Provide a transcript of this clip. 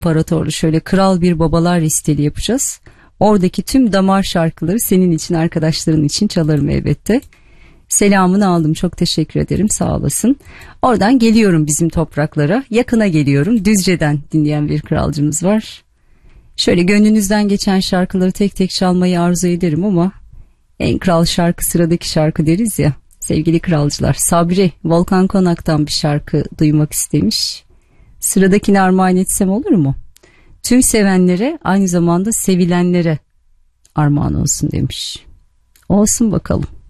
İmparatorlu şöyle kral bir babalar listeli yapacağız. Oradaki tüm damar şarkıları senin için, arkadaşların için çalarım elbette. Selamını aldım, çok teşekkür ederim, sağ olasın. Oradan geliyorum bizim topraklara, yakına geliyorum. Düzce'den dinleyen bir kralcımız var. Şöyle gönlünüzden geçen şarkıları tek tek çalmayı arzu ederim ama en kral şarkı sıradaki şarkı deriz ya. Sevgili kralcılar, Sabri Volkan Konak'tan bir şarkı duymak istemiş. Sıradakini armağan etsem olur mu? Tüm sevenlere, aynı zamanda sevilenlere armağan olsun demiş. Olsun bakalım.